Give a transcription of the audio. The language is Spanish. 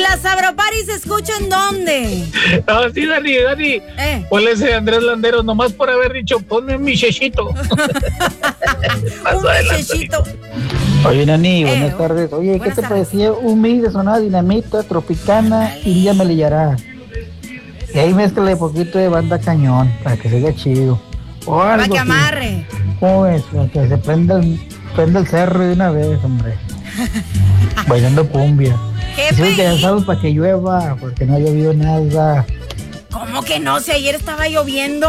la Sabropari se escucha en dónde? No, sí, Dani. Ponle ese Andrés Landeros, nomás por haber dicho, ponme mi chechito. Un chechito. Oye, Nani, buenas tardes. Oye, ¿qué buenas te tardes. parecía un mix de Sonora Dinamita, Tropicana y Lía Melillará? Y ahí mezclale un poquito de Banda Cañón para que se vea chido. O Para algo que así. amarre. ¿Cómo es? Para que se prenda el cerro de una vez, hombre. Bailando cumbia. Jefe. Sí, que ya sabes para que llueva, porque no ha llovido nada. ¿Cómo que no? Si ayer estaba lloviendo.